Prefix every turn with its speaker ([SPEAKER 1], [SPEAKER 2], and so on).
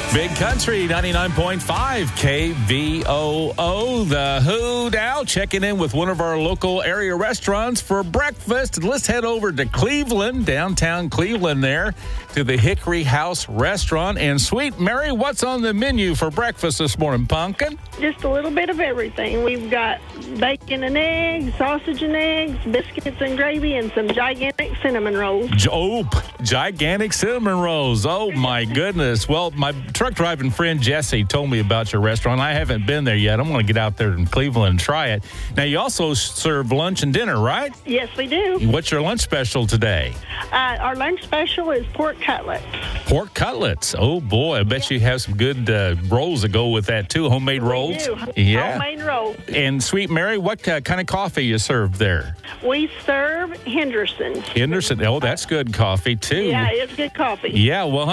[SPEAKER 1] Big Country 99.5 KVOO. The Who now checking in with one of our local area restaurants for breakfast. Let's head over to Cleveland, downtown Cleveland there, to the Hickory House Restaurant. And Sweet Mary, what's on the menu for breakfast this morning, Pumpkin?
[SPEAKER 2] Just a little bit of everything. We've got bacon and eggs, sausage and eggs, biscuits and gravy, and some gigantic cinnamon rolls.
[SPEAKER 1] Gigantic cinnamon rolls. Oh, my goodness. Well, my truck driving friend Jesse told me about your restaurant. I haven't been there yet. I'm going to get out there in Cleveland and try it. Now, you also serve lunch and dinner, right?
[SPEAKER 2] Yes, we do.
[SPEAKER 1] What's your lunch special today?
[SPEAKER 2] Our lunch special is pork cutlets.
[SPEAKER 1] Pork cutlets. Oh, boy. I bet you have some good rolls that go with that, too. Homemade rolls.
[SPEAKER 2] We do.
[SPEAKER 1] Yeah.
[SPEAKER 2] Homemade rolls.
[SPEAKER 1] And Sweet Mary, what kind of coffee you serve there?
[SPEAKER 2] We serve Henderson.
[SPEAKER 1] Henderson. Oh, that's good coffee, too.
[SPEAKER 2] Yeah, it's good coffee.
[SPEAKER 1] Yeah, well,